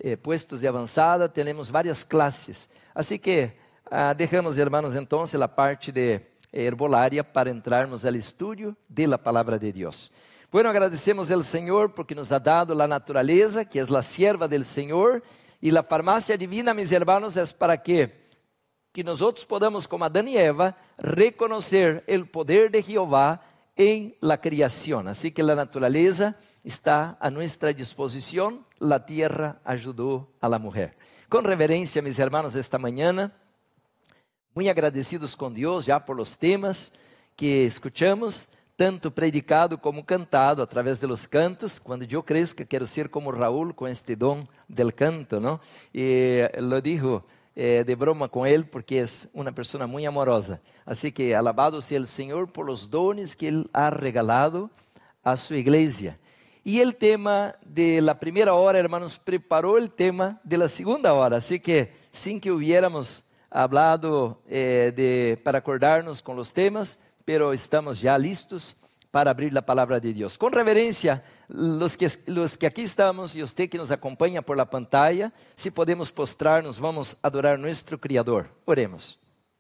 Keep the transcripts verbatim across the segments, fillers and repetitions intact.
eh, puestos de avanzada, tenemos varias clases. Así que ah, dejamos, hermanos, entonces la parte de herbolaria para entrarmos al estudio de la palabra de Dios. Bueno, agradecemos al Señor porque nos ha dado la naturaleza, que es la sierva del Señor, y la farmacia divina, mis hermanos, es para que, que nosotros podamos, como Adán y Eva, reconocer el poder de Jehová en la creación. Así que la naturaleza está a nuestra disposición, la tierra ayudó a la mujer. Con reverencia, mis hermanos, esta mañana, muy agradecidos con Dios ya por los temas que escuchamos, tanto predicado como cantado a través de los cantos. Cuando yo crezca, quiero ser como Raúl con este don del canto, ¿no? Y lo dijo eh, de broma con él porque es una persona muy amorosa. Así que alabado sea el Señor por los dones que Él ha regalado a su iglesia. Y el tema de la primera hora, hermanos, preparó el tema de la segunda hora. Así que sin que hubiéramos hablado eh, de, para acordarnos con los temas, pero estamos ya listos para abrir la palabra de Dios. Con reverencia, los que, los que aquí estamos y usted que nos acompaña por la pantalla, si podemos postrarnos, vamos a adorar a nuestro Criador. Oremos.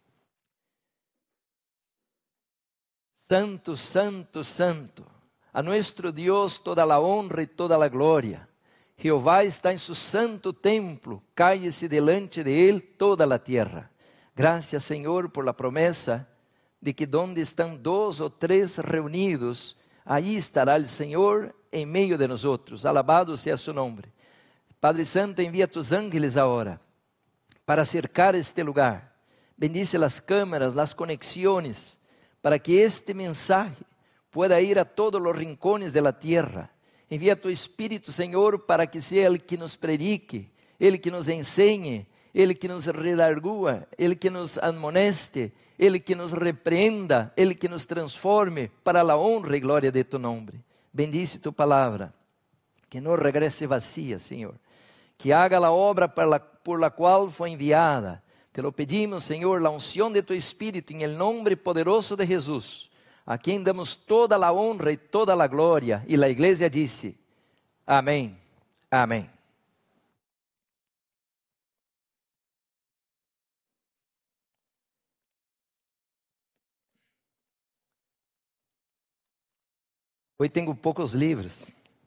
Santo, santo, santo, a nuestro Dios toda la honra y toda la gloria. Jehová está en su santo templo, cállese delante de él toda la tierra. Gracias, Señor, por la promesa de que donde están dos o tres reunidos, ahí estará el Señor en medio de nosotros. Alabado sea su nombre. Padre Santo, envía tus ángeles ahora para cercar este lugar. Bendice las cámaras, las conexiones, para que este mensaje pueda ir a todos los rincones de la tierra. Envía tu Espíritu, Señor, para que sea Él que nos predique, Él que nos enseñe, Él que nos redargúa, Él que nos admoneste, Él que nos repreenda, Él que nos transforme para la honra y gloria de tu nombre. Bendice tu palabra, que no regrese vacía, Señor, que haga la obra por la, por la cual fue enviada. Te lo pedimos, Señor, la unción de tu Espíritu en el nombre poderoso de Jesús, a quien damos toda la honra y toda la gloria. Y la iglesia dice, amén, amén. Hoy tengo pocos libros.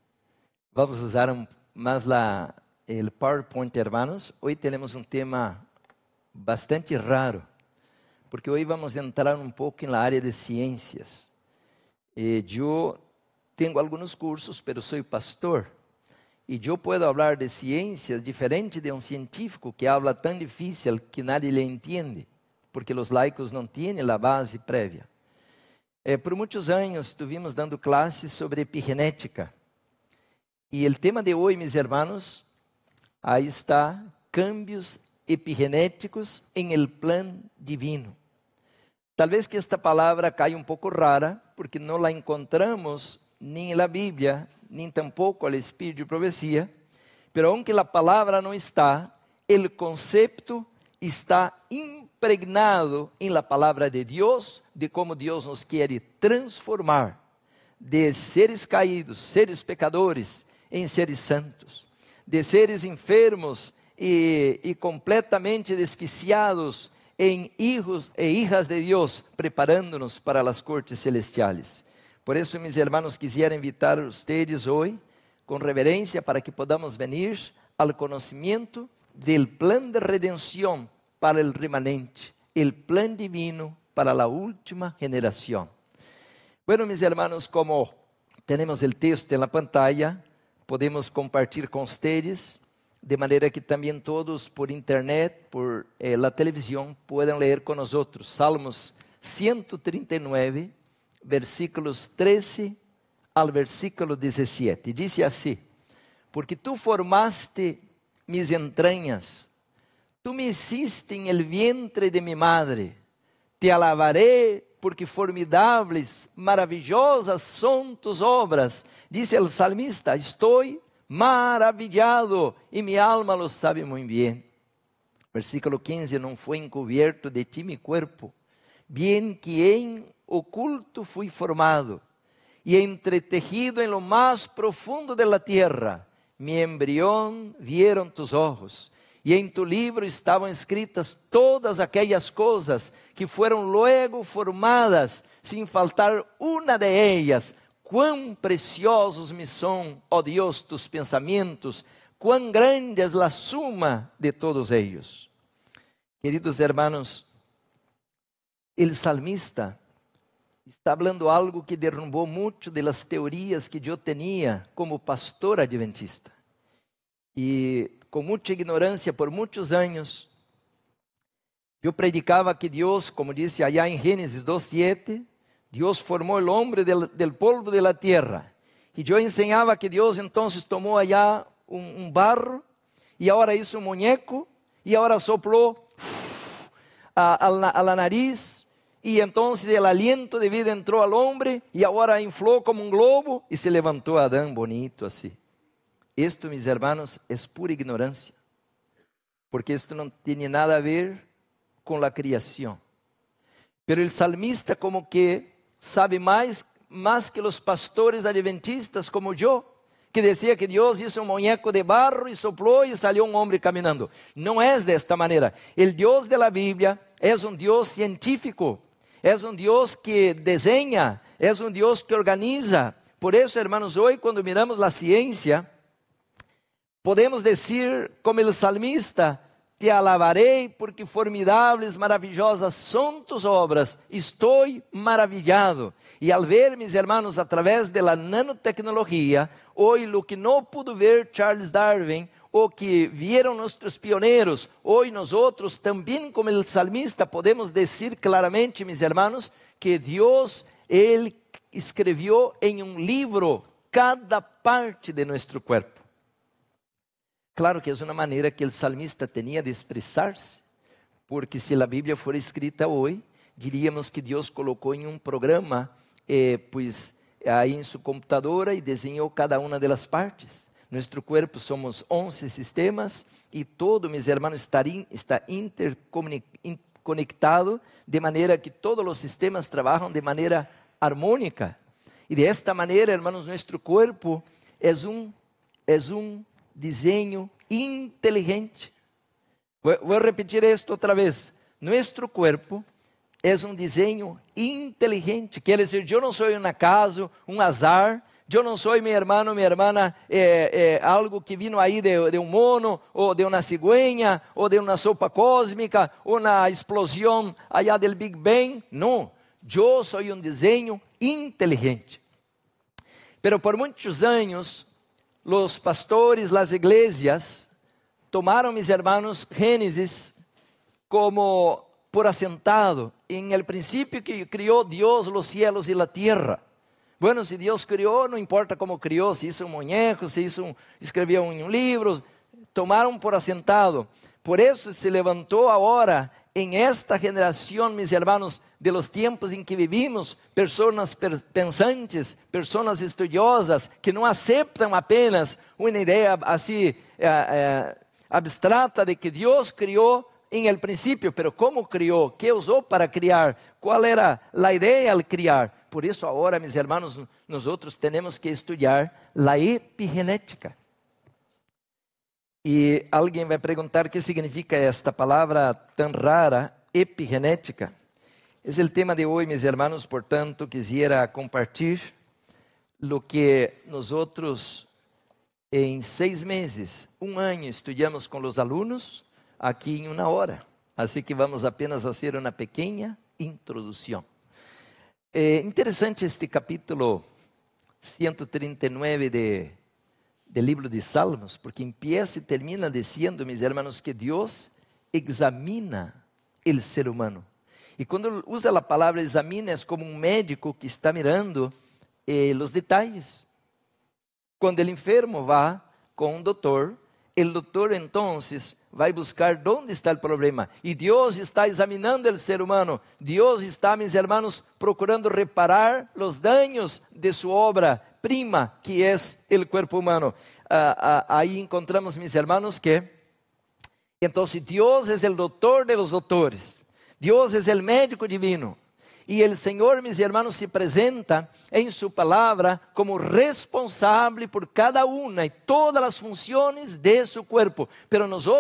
Vamos a usar un, más la, el PowerPoint, hermanos. Hoy tenemos un tema bastante raro, porque hoy vamos a entrar un poco en la área de ciencias. Eh, yo tengo algunos cursos, pero soy pastor. Y yo puedo hablar de ciencias diferente de un científico que habla tan difícil que nadie le entiende, porque los laicos no tienen la base previa. Eh, por muitos anos estuvimos dando clases sobre epigenética. E o tema de hoje, meus irmãos, aí está, cambios epigenéticos em el plan divino. Talvez que esta palavra caia um pouco rara, porque não la encontramos nem na Bíblia, nem tampouco al Espírito de Profecia, pero aunque a palavra não está, o conceito está impregnado em la palavra de Deus, de como Deus nos quer transformar de seres caídos, seres pecadores, em seres santos, de seres enfermos e, e completamente desquiciados em hijos e hijas de Deus, preparando-nos para as cortes celestiales. Por isso, meus irmãos, quisiera invitar a ustedes hoje, com reverência, para que podamos venir ao conhecimento del plan de redenção para el remanente, el plan divino para la última generación. Bueno, mis hermanos, como tenemos el texto en la pantalla, podemos compartir con ustedes, de manera que también todos por internet, por eh, la televisión, puedan leer con nosotros. Salmos ciento treinta y nueve, versículos trece al versículo diecisiete. Dice así: porque tú formaste mis entrañas, tú me hiciste en el vientre de mi madre. Te alabaré porque formidables, maravillosas son tus obras. Dice el salmista, estoy maravillado y mi alma lo sabe muy bien. Versículo quince, no fue encubierto de ti mi cuerpo, bien que en oculto fui formado y entretejido en lo más profundo de la tierra. mi embrión vieron tus ojos, y en tu libro estaban escritas todas aquellas cosas que fueron luego formadas, sin faltar una de ellas. Cuán preciosos me son, oh Dios, tus pensamientos, cuán grande es la suma de todos ellos. Queridos hermanos, el salmista está hablando algo que derrumbó mucho de las teorías que yo tenía como pastor adventista. Y con mucha ignorancia por muchos años, yo predicaba que Dios, como dice allá en Génesis dos siete, Dios formó el hombre del, del polvo de la tierra. Y yo enseñaba que Dios entonces tomó allá un, un barro, y ahora hizo un muñeco, y ahora sopló a, a, la, a la nariz, y entonces el aliento de vida entró al hombre, y ahora infló como un globo, y se levantó Adán bonito así. Esto, mis hermanos, es pura ignorancia, porque esto no tiene nada a ver con la creación. Pero el salmista como que sabe más, más que los pastores adventistas como yo, que decía que Dios hizo un muñeco de barro y sopló y salió un hombre caminando. No es de esta manera. El Dios de la Biblia es un Dios científico, es un Dios que diseña, es un Dios que organiza. Por eso, hermanos, hoy cuando miramos la ciencia, podemos decir como el salmista: te alabaré porque formidables, maravillosas son tus obras, estoy maravillado. Y al ver, mis hermanos, a través de la nanotecnología, hoy lo que no pudo ver Charles Darwin, o que vieron nuestros pioneros, hoy nosotros también como el salmista podemos decir claramente, mis hermanos, que Dios, Él escribió en un libro cada parte de nuestro cuerpo. Claro que es una manera que el salmista tenía de expresarse, porque si la Biblia fuera escrita hoy, diríamos que Dios colocó en un programa, eh, pues ahí en su computadora, y diseñó cada una de las partes. Nuestro cuerpo somos once sistemas, y todo, mis hermanos, está, in, está interconectado, de manera que todos los sistemas trabajan de manera armónica. Y de esta manera, hermanos, nuestro cuerpo es un, es un diseño inteligente. Voy, voy a repetir esto otra vez. Nuestro cuerpo es un diseño inteligente. Quiere decir, yo no soy un acaso, un azar. Yo no soy mi hermano, mi hermana, eh, eh, algo que vino ahí de, de un mono, o de una cigüeña, o de una sopa cósmica, una explosión allá del Big Bang. No, yo soy un diseño inteligente. Pero por muchos años, los pastores, las iglesias, tomaron, mis hermanos, Génesis como por asentado. En el principio que crió Dios los cielos y la tierra. Bueno, si Dios crió, no importa cómo crió, si hizo un muñeco, si hizo un, escribió un libro, tomaron por asentado. Por eso se levantó ahora, en esta generación, mis hermanos, de los tiempos en que vivimos, personas pensantes, personas estudiosas, que no aceptan apenas una idea así eh, eh, abstrata de que Dios crió en el principio, pero ¿cómo crió? ¿Qué usó para criar? ¿Cuál era la idea al criar? Por eso ahora, mis hermanos, nosotros tenemos que estudiar la epigenética. Y alguien vai perguntar qué significa esta palabra tan rara, epigenética. Es el tema de hoy, mis hermanos, por tanto, quisiera compartir lo que nosotros en seis meses, un año, estudiamos con los alumnos aquí en una hora. Así que vamos apenas a hacer una pequeña introducción. É interessante este capítulo ciento treinta y nueve de, del libro de Salmos, porque empieza y termina diciendo, mis hermanos, que Dios examina el ser humano. Y cuando usa la palabra examina, es como un médico que está mirando eh, los detalles. Cuando el enfermo va con un doctor, el doctor entonces vai buscar dónde está el problema. Y Dios está examinando el ser humano. Dios está, mis hermanos, procurando reparar los daños de su obra prima, que es el cuerpo humano. Ah, ah, ahí encontramos, mis hermanos, que entonces Dios es el doctor de los doctores. Dios es el médico divino. Y el Señor, mis hermanos, se presenta en su palabra como responsable por cada una y todas las funciones de su cuerpo. Pero nosotros